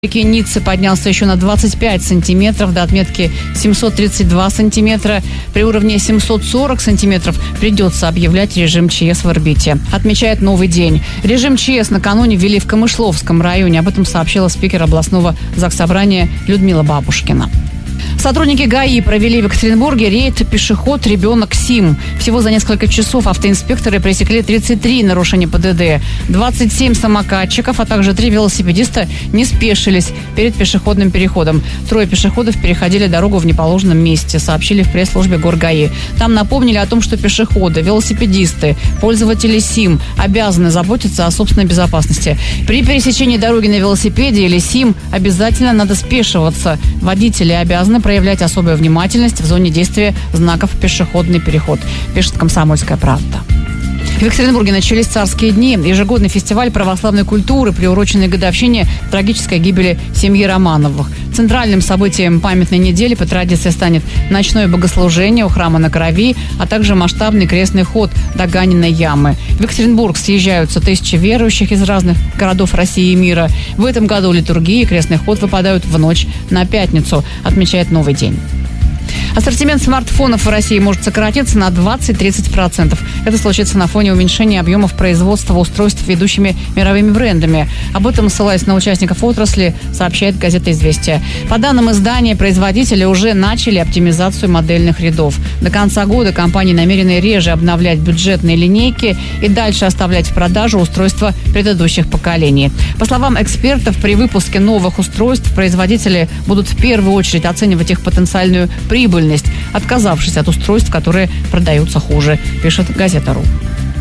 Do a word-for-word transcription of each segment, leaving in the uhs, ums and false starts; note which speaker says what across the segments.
Speaker 1: реке Ниццы поднялся еще на двадцать пять сантиметров до отметки семьсот тридцать два сантиметра. При уровне семьсот сорок сантиметров придется объявлять режим ЧС в орбите. Отмечает новый день. Режим ЧС накануне ввели в Камышловском районе. Об этом сообщила спикер областного заксобрания Людмила Бабушкина. Сотрудники ГАИ провели в Екатеринбурге рейд «Пешеход, ребенок, СИМ». Всего за несколько часов автоинспекторы пресекли тридцать три нарушения ПДД. двадцать семь самокатчиков, а также три велосипедиста не спешились перед пешеходным переходом. Трое пешеходов переходили дорогу в неположенном месте, сообщили в пресс-службе ГорГАИ. Там напомнили о том, что пешеходы, велосипедисты, пользователи СИМ обязаны заботиться о собственной безопасности. При пересечении дороги на велосипеде или СИМ обязательно надо спешиваться. Водители обязаны проявлять особую внимательность в зоне действия знаков «Пешеходный переход», пишет «Комсомольская правда». В Екатеринбурге начались царские дни. Ежегодный фестиваль православной культуры, приуроченный к годовщине трагической гибели семьи Романовых. Центральным событием памятной недели по традиции станет ночное богослужение у храма на Крови, а также масштабный крестный ход до Ганиной ямы. В Екатеринбург съезжаются тысячи верующих из разных городов России и мира. В этом году литургии и крестный ход выпадают в ночь на пятницу, отмечает «Новый день». Ассортимент смартфонов в России может сократиться на двадцать-тридцать процентов. Это случится на фоне уменьшения объемов производства устройств ведущими мировыми брендами. Об этом, ссылаясь на участников отрасли, сообщает газета «Известия». По данным издания, производители уже начали оптимизацию модельных рядов. До конца года компании намерены реже обновлять бюджетные линейки и дальше оставлять в продажу устройства предыдущих поколений. По словам экспертов, при выпуске новых устройств производители будут в первую очередь оценивать их потенциальную прибыль, отказавшись от устройств, которые продаются хуже, пишет газета «Ру».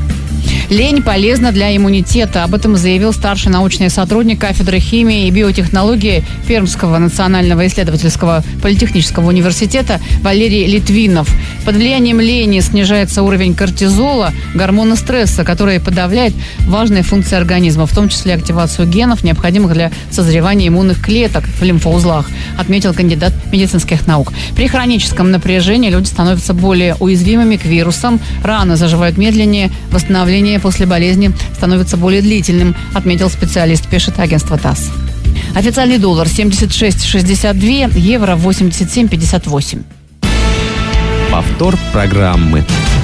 Speaker 1: Лень полезна для иммунитета. Об этом заявил старший научный сотрудник кафедры химии и биотехнологии Пермского национального исследовательского политехнического университета Валерий Литвинов. Под влиянием лени снижается уровень кортизола, гормона стресса, который подавляет важные функции организма, в том числе активацию генов, необходимых для созревания иммунных клеток в лимфоузлах, отметил кандидат медицинских наук. При хроническом напряжении люди становятся более уязвимыми к вирусам, раны заживают медленнее, восстановление после болезни становится более длительным, отметил специалист, пишет агентство ТАСС. Официальный доллар семьдесят шесть шестьдесят два, евро восемьдесят семь пятьдесят восемь.
Speaker 2: Повтор программы.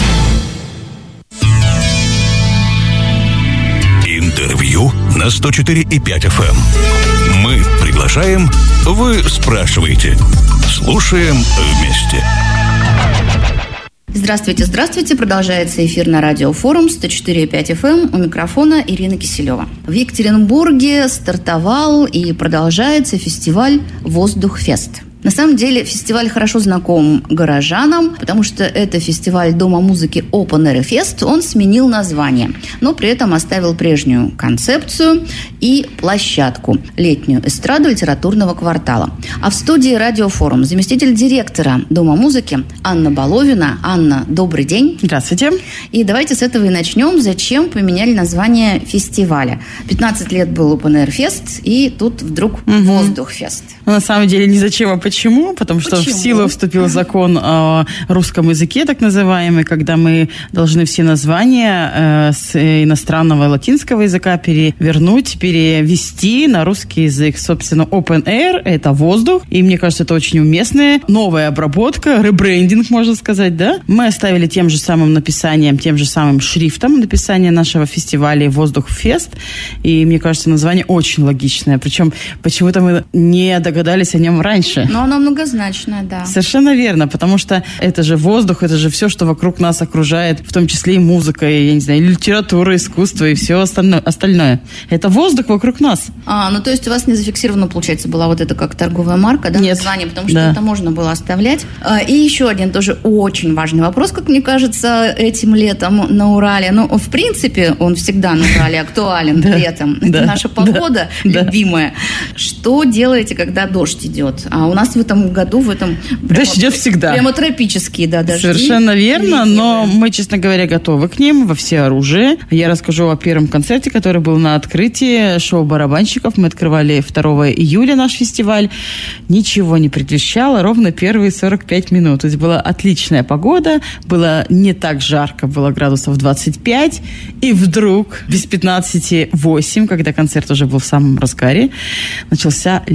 Speaker 3: Интервью на сто четыре и пять эф эм. Мы приглашаем, вы спрашиваете. Слушаем вместе.
Speaker 4: Здравствуйте, здравствуйте. Продолжается эфир на радио Форум сто четыре и пять эф эм. У микрофона Ирина Киселева. В Екатеринбурге стартовал и продолжается фестиваль «Воздух-фест». На самом деле фестиваль хорошо знаком горожанам, потому что это фестиваль Дома музыки Open Air Fest. Он сменил название, но при этом оставил прежнюю концепцию и площадку – летнюю эстраду литературного квартала. А в студии Радиофорум заместитель директора Дома музыки Анна Баловина. Анна, добрый день.
Speaker 5: Здравствуйте.
Speaker 4: И давайте с этого и начнем. Зачем поменяли название фестиваля? пятнадцать лет был Open Air Fest, и тут вдруг угу. Воздух-фест.
Speaker 5: На самом деле не зачем, а почему? Потому что почему? В силу вступил закон о русском языке, так называемый, когда мы должны все названия э, с иностранного и латинского языка перевернуть, перевести на русский язык. Собственно, Open Air – это воздух, и мне кажется, это очень уместная новая обработка, ребрендинг, можно сказать, да? Мы оставили тем же самым написанием, тем же самым шрифтом написание нашего фестиваля «Воздух-фест», и мне кажется, название очень логичное. Причем почему-то мы не догадались о нем раньше.
Speaker 4: Но оно многозначное, да.
Speaker 5: Совершенно верно, потому что это же воздух, это же все, что вокруг нас окружает, в том числе и музыка, и, я не знаю, и литература, искусство, и все остальное. остальное. Это воздух вокруг нас.
Speaker 4: А, ну то есть у вас не зафиксировано, получается, была вот это как торговая марка, да,
Speaker 5: Нет.
Speaker 4: название, потому что
Speaker 5: да.
Speaker 4: это можно было оставлять. А, и еще один тоже очень важный вопрос, как мне кажется, этим летом на Урале. Ну, в принципе, он всегда на Урале актуален летом. Это наша погода любимая. Что делаете, когда дождь идет? А у нас в этом году, в этом...
Speaker 5: Дождь идет всегда.
Speaker 4: Прямо тропические, да, дожди.
Speaker 5: Совершенно верно, но мы, честно говоря, готовы к ним во всеоружии. Я расскажу о первом концерте, который был на открытии шоу барабанщиков. Мы открывали второго июля наш фестиваль. Ничего не предвещало, ровно первые сорок пять минут. То есть была отличная погода, было не так жарко, было градусов двадцать пять. И вдруг без пятнадцати восемь, когда концерт уже был в самом разгаре, начался начался